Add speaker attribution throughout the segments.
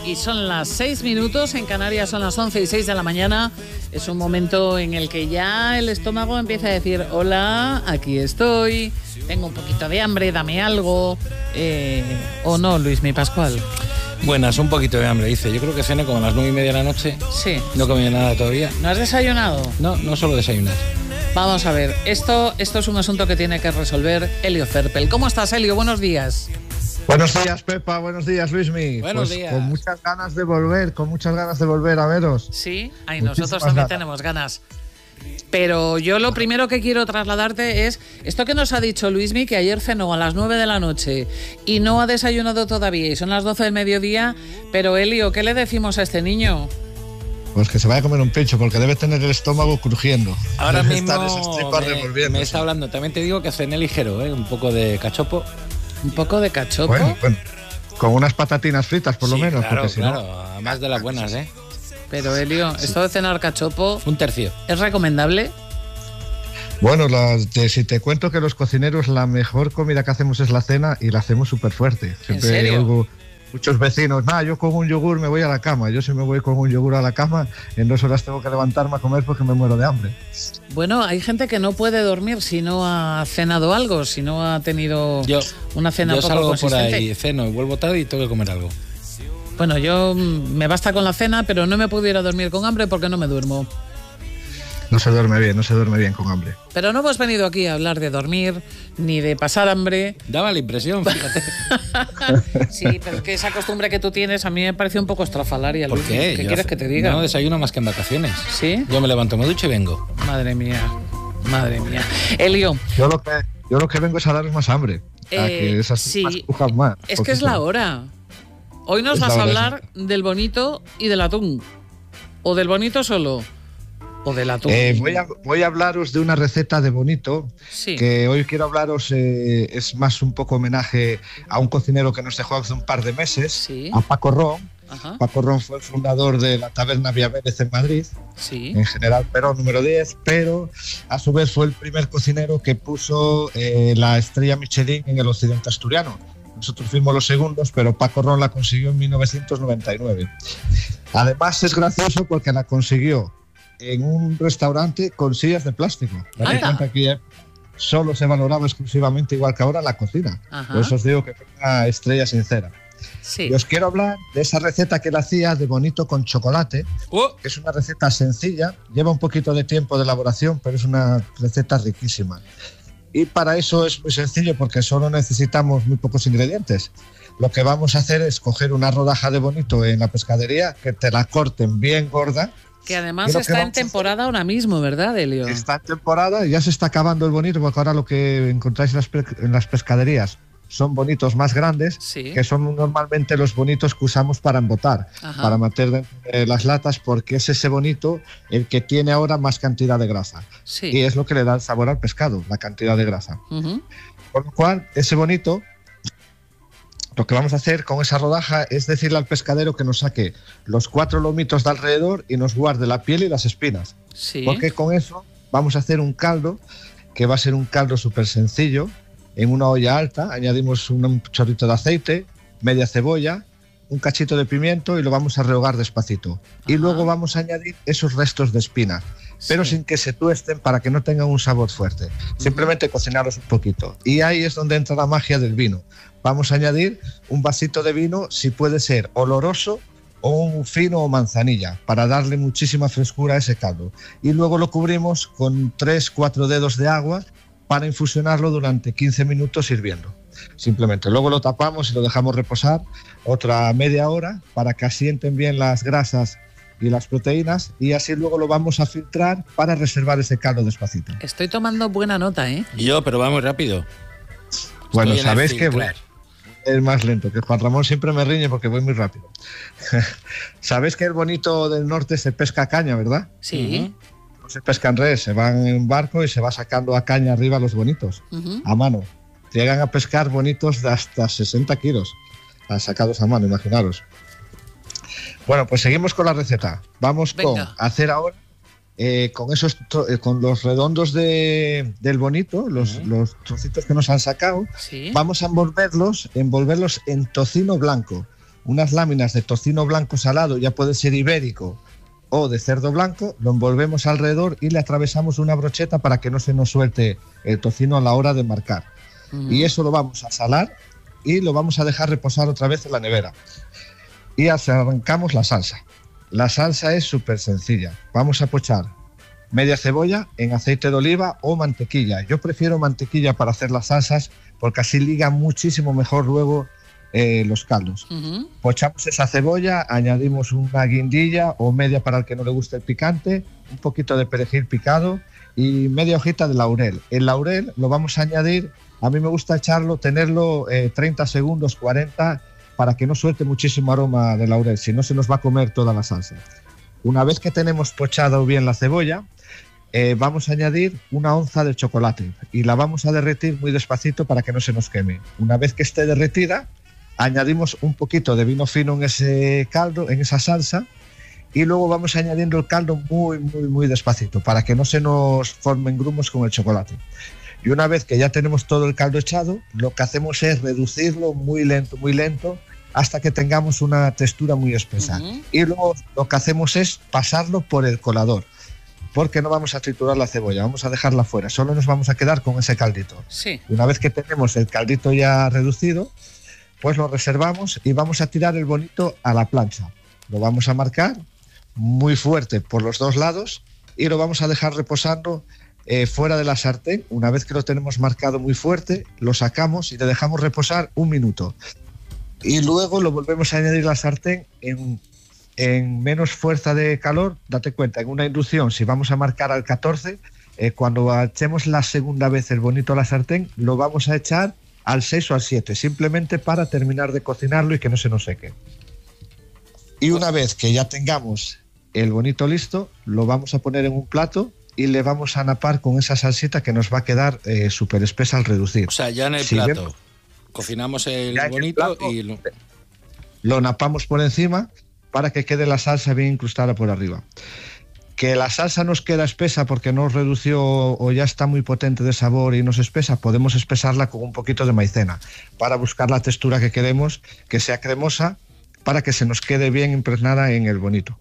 Speaker 1: Y son las 6 minutos, en Canarias son las 11:06 de la mañana. Es un momento en el que ya el estómago empieza a decir: hola, aquí estoy, tengo un poquito de hambre, dame algo. ¿O no, Luismi Pascual?
Speaker 2: Buenas, un poquito de hambre, dice. Yo creo que cené como a las 9:30 de la noche.
Speaker 1: Sí.
Speaker 2: No comí nada todavía.
Speaker 1: ¿No has desayunado?
Speaker 2: No, no solo desayunar.
Speaker 1: Vamos a ver, esto es un asunto que tiene que resolver Elio Cerpel. ¿Cómo estás, Elio? Buenos días.
Speaker 3: Buenos días, Pepa. Buenos días, Luismi.
Speaker 2: Buenos días.
Speaker 3: Con muchas ganas de volver a veros.
Speaker 1: Sí, nosotros también tenemos ganas. Pero yo lo primero que quiero trasladarte es esto que nos ha dicho Luismi, que ayer cenó a las 9 de la noche y no ha desayunado todavía y son las 12 del mediodía. Pero, Elio, ¿qué le decimos a este niño?
Speaker 3: Pues que se vaya a comer un pecho, porque debe tener el estómago crujiendo.
Speaker 2: Ahora
Speaker 3: debe
Speaker 2: mismo me está hablando. También te digo que cené ligero, un poco de cachopo.
Speaker 1: ¿Un poco de cachopo?
Speaker 3: Bueno, con unas patatinas fritas, por lo menos.
Speaker 2: Claro,
Speaker 3: porque si
Speaker 2: claro,
Speaker 3: no,
Speaker 2: además de las buenas, ¿eh?
Speaker 1: Pero, Elio, esto de cenar cachopo...
Speaker 2: Un tercio.
Speaker 1: ¿Es recomendable?
Speaker 3: Bueno, si te cuento que los cocineros la mejor comida que hacemos es la cena y la hacemos súper fuerte. Siempre
Speaker 1: ¿En serio?
Speaker 3: oigo muchos vecinos: yo con un yogur me voy a la cama. Yo si me voy con un yogur a la cama, en 2 horas tengo que levantarme a comer porque me muero de hambre.
Speaker 1: Bueno, hay gente que no puede dormir si no ha cenado algo, si no ha tenido una cena poco consistente.
Speaker 2: Yo salgo por ahí, ceno y vuelvo tarde y tengo que comer algo.
Speaker 1: Bueno, yo me basta con la cena, pero no me pudiera dormir con hambre porque no me duermo.
Speaker 3: No se duerme bien con hambre.
Speaker 1: Pero no hemos venido aquí a hablar de dormir, ni de pasar hambre.
Speaker 2: Daba la impresión, fíjate.
Speaker 1: Sí, pero es que esa costumbre que tú tienes a mí me parece un poco estrafalaria.
Speaker 2: ¿Por qué?
Speaker 1: ¿Qué quieres que te diga?
Speaker 2: No desayuno más que en vacaciones.
Speaker 1: ¿Sí?
Speaker 2: Yo me levanto, me ducho y vengo.
Speaker 1: Madre mía. Elio.
Speaker 3: Yo lo que vengo es a daros más hambre. A que esas
Speaker 1: sí,
Speaker 3: más.
Speaker 1: Es que es la hora. Hoy nos vas a hablar del bonito y del atún. ¿O del bonito solo? ¿O del atún?
Speaker 3: Voy a hablaros de una receta de bonito.
Speaker 1: Sí.
Speaker 3: Que hoy quiero hablaros, es más un poco homenaje a un cocinero que nos dejó hace un par de meses,
Speaker 1: sí,
Speaker 3: a Paco Ron.
Speaker 1: Ajá.
Speaker 3: Paco Ron fue el fundador de la taberna Vía Vélez en Madrid,
Speaker 1: sí,
Speaker 3: en General Perón número 10, pero a su vez fue el primer cocinero que puso la estrella Michelin en el occidente asturiano. Nosotros fuimos los segundos, pero Paco Ron la consiguió en 1999. Además es gracioso porque la consiguió en un restaurante con sillas de plástico. Date cuenta que solo se valoraba exclusivamente, igual que ahora, la cocina.
Speaker 1: Ajá.
Speaker 3: Por eso os digo que fue una estrella sincera.
Speaker 1: Sí.
Speaker 3: Y os quiero hablar de esa receta que él hacía de bonito con chocolate, que es una receta sencilla, lleva un poquito de tiempo de elaboración, pero es una receta riquísima. Y para eso es muy sencillo, porque solo necesitamos muy pocos ingredientes. Lo que vamos a hacer es coger una rodaja de bonito en la pescadería, que te la corten bien gorda.
Speaker 1: Que además está en temporada ahora mismo, ¿verdad, Elio?
Speaker 3: Está en temporada, ya se está acabando el bonito, porque ahora lo que encontráis en las pescaderías son bonitos más grandes,
Speaker 1: sí,
Speaker 3: que son normalmente los bonitos que usamos para embotar, ajá, para meter dentro de las latas, porque es ese bonito el que tiene ahora más cantidad de grasa.
Speaker 1: Sí.
Speaker 3: Y es lo que le da el sabor al pescado, la cantidad de grasa. Por lo cual, ese bonito, lo que vamos a hacer con esa rodaja es decirle al pescadero que nos saque los 4 lomitos de alrededor y nos guarde la piel y las espinas.
Speaker 1: Sí.
Speaker 3: Porque con eso vamos a hacer un caldo, que va a ser un caldo súper sencillo. En una olla alta añadimos un chorrito de aceite, media cebolla, un cachito de pimiento y lo vamos a rehogar despacito. Ajá. Y luego vamos a añadir esos restos de espina, pero sin que se tuesten, para que no tengan un sabor fuerte. Simplemente cocinarlos un poquito. Y ahí es donde entra la magia del vino. Vamos a añadir un vasito de vino, si puede ser oloroso o un fino o manzanilla, para darle muchísima frescura a ese caldo. Y luego lo cubrimos con 3-4 dedos de agua para infusionarlo durante 15 minutos hirviendo. Simplemente luego lo tapamos y lo dejamos reposar otra media hora para que asienten bien las grasas y las proteínas, y así luego lo vamos a filtrar para reservar ese caldo despacito.
Speaker 1: Estoy tomando buena nota, ¿eh?
Speaker 2: Y yo, pero va muy rápido.
Speaker 3: Bueno, sabéis que es más lento, que Juan Ramón siempre me riñe porque voy muy rápido. Sabéis que el bonito del norte se pesca a caña, ¿verdad?
Speaker 1: Sí.
Speaker 3: No se pesca en red, se van en un barco y se va sacando a caña arriba los bonitos, a mano. Llegan a pescar bonitos de hasta 60 kilos, sacados a mano, imaginaros. Bueno, pues seguimos con la receta. Vamos con hacer ahora, con los redondos del bonito, los trocitos que nos han sacado, vamos a envolverlos en tocino blanco. unas láminas de tocino blanco salado, ya puede ser ibérico o de cerdo blanco, lo envolvemos alrededor y le atravesamos una brocheta para que no se nos suelte el tocino a la hora de marcar. Y eso lo vamos a salar y lo vamos a dejar reposar otra vez en la nevera. Y arrancamos la salsa. La salsa es súper sencilla. Vamos a pochar media cebolla en aceite de oliva o mantequilla. Yo prefiero mantequilla para hacer las salsas porque así liga muchísimo mejor luego los caldos. Pochamos esa cebolla, añadimos una guindilla o media para el que no le guste el picante, un poquito de perejil picado y media hojita de laurel. El laurel lo vamos a añadir, a mí me gusta tenerlo 30 segundos, 40, para que no suelte muchísimo aroma de laurel, si no se nos va a comer toda la salsa. Una vez que tenemos pochado bien la cebolla, vamos a añadir 1 onza de chocolate y la vamos a derretir muy despacito para que no se nos queme. Una vez que esté derretida, añadimos un poquito de vino fino en ese caldo, en esa salsa, y luego vamos añadiendo el caldo muy, muy, muy despacito para que no se nos formen grumos con el chocolate. Y una vez que ya tenemos todo el caldo echado, lo que hacemos es reducirlo muy lento, hasta que tengamos una textura muy espesa. Y luego lo que hacemos es pasarlo por el colador, porque no vamos a triturar la cebolla, vamos a dejarla fuera, solo nos vamos a quedar con ese caldito.
Speaker 1: Sí.
Speaker 3: Una vez que tenemos el caldito ya reducido, pues lo reservamos y vamos a tirar el bonito a la plancha. Lo vamos a marcar muy fuerte por los dos lados y lo vamos a dejar reposando fuera de la sartén. Una vez que lo tenemos marcado muy fuerte, lo sacamos y le dejamos reposar 1 minuto. Y luego lo volvemos a añadir a la sartén en menos fuerza de calor. Date cuenta, en una inducción, si vamos a marcar al 14, cuando echemos la segunda vez el bonito a la sartén, lo vamos a echar al 6 o al 7, simplemente para terminar de cocinarlo y que no se nos seque. Y una vez que ya tengamos el bonito listo, lo vamos a poner en un plato y le vamos a napar con esa salsita que nos va a quedar súper espesa al reducir.
Speaker 2: O sea, ya en el plato cocinamos el bonito y
Speaker 3: lo napamos por encima para que quede la salsa bien incrustada por arriba. Que la salsa nos queda espesa porque nos redució o ya está muy potente de sabor y nos espesa, podemos espesarla con un poquito de maicena para buscar la textura que queremos, que sea cremosa, para que se nos quede bien impregnada en el bonito.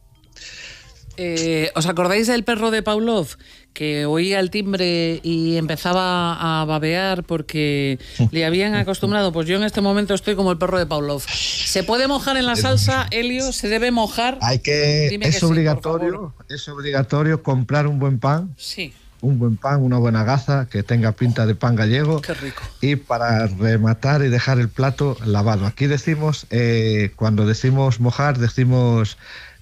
Speaker 1: ¿Os acordáis del perro de Pavlov? Que oía el timbre y empezaba a babear porque le habían acostumbrado. Pues yo en este momento estoy como el perro de Pavlov. ¿Se puede mojar en la salsa, Elio? ¿Se debe mojar?
Speaker 3: Es obligatorio comprar un buen pan.
Speaker 1: Sí.
Speaker 3: Un buen pan, una buena gaza que tenga pinta de pan gallego.
Speaker 1: Qué rico.
Speaker 3: Y para rematar y dejar el plato lavado. Aquí decimos, cuando decimos mojar, decimos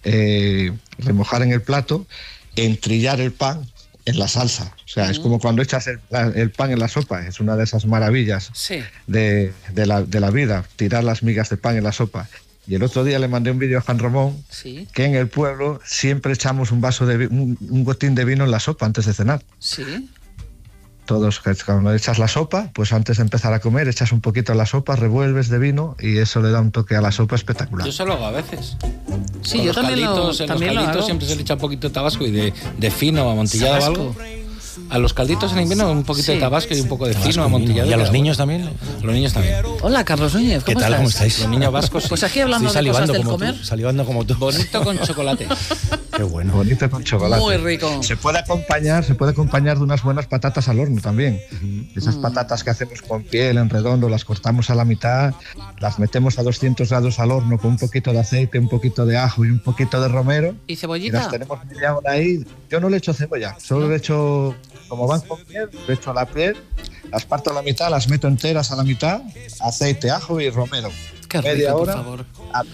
Speaker 3: remojar en el plato, entrillar el pan en la salsa. O sea, es como cuando echas el pan en la sopa. Es una de esas maravillas de la vida, tirar las migas de pan en la sopa. Y el otro día le mandé un vídeo a Juan Ramón que en el pueblo siempre echamos un gotín de vino en la sopa antes de cenar.
Speaker 1: Sí.
Speaker 3: Todos, cuando echas la sopa, pues antes de empezar a comer, echas un poquito en la sopa, revuelves de vino y eso le da un toque a la sopa espectacular.
Speaker 2: Yo eso lo hago a veces.
Speaker 1: Sí, yo también lo hago.
Speaker 2: En los calditos siempre se le echa un poquito de tabasco y de fino, amontillado o algo. A los calditos en invierno un poquito de tabasco y un poco de fino amontillado.
Speaker 4: ¿Y a los niños también?
Speaker 2: Los niños también.
Speaker 1: Hola, Carlos Núñez, ¿cómo estás?
Speaker 4: ¿Cómo estáis?
Speaker 2: Los niños vascos.
Speaker 1: Pues aquí hablando de cosas del comer.
Speaker 4: Salivando como tú.
Speaker 2: Bonito con chocolate.
Speaker 4: Qué bueno.
Speaker 3: Bonito con chocolate.
Speaker 1: Muy rico.
Speaker 3: Se puede acompañar de unas buenas patatas al horno también. Esas patatas que hacemos con piel en redondo, las cortamos a la mitad, las metemos a 200 grados al horno con un poquito de aceite, un poquito de ajo y un poquito de romero.
Speaker 1: ¿Y cebollita?
Speaker 3: Y las tenemos media hora ahí. Yo no le echo cebolla, solo le echo, como van con piel, le echo a la piel, las parto a la mitad, las meto enteras a la mitad, aceite, ajo y romero.
Speaker 1: Qué rico,
Speaker 3: media hora,
Speaker 1: por favor.
Speaker 3: A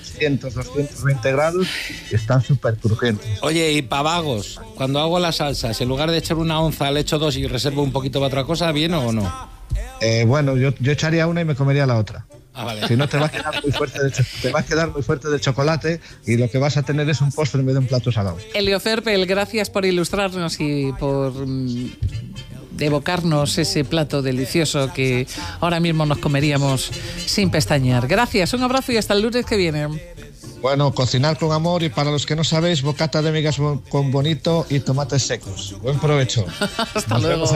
Speaker 3: 220 grados, están súper crujientes.
Speaker 2: Oye, y pavagos, cuando hago las salsas, en lugar de echar 1 onza, le echo 2 y reservo un poquito para otra cosa, ¿bien o no?
Speaker 3: Bueno, yo echaría una y me comería la otra.
Speaker 2: Ah, vale.
Speaker 3: Si no, te va a quedar muy fuerte de chocolate y lo que vas a tener es un postre en vez de un plato salado.
Speaker 1: Elio Ferpel, gracias por ilustrarnos y por evocarnos ese plato delicioso que ahora mismo nos comeríamos sin pestañear. Gracias, un abrazo y hasta el lunes que viene.
Speaker 3: Bueno, cocinar con amor y para los que no sabéis, bocata de migas con bonito y tomates secos. Buen provecho.
Speaker 1: Hasta luego.